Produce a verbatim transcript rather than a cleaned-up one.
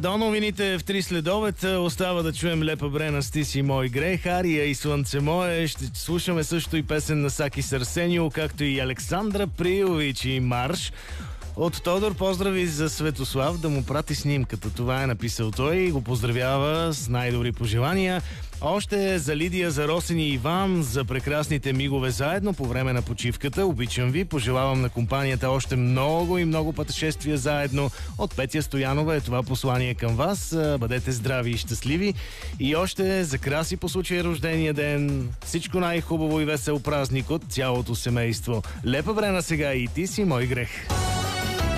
До новините в три следобед остава да чуем Лепа Брена с Ти си мой грех, Ария и Слънце мое. Ще слушаме също и песен на Саки Сарсенио, както и Александра Приович и Марш. От Тодор поздрави за Светослав, да му прати снимката. Това е написал той и го поздравява с най-добри пожелания. Още за Лидия, за Росен и Иван, за прекрасните мигове заедно по време на почивката. Обичам ви, пожелавам на компанията още много и много пътешествия заедно. От Петя Стоянова е това послание към вас. Бъдете здрави и щастливи. И още за Краси по случай рождения ден. Всичко най-хубаво и весел празник от цялото семейство. Лепа Брена сега и Ти си мой грех.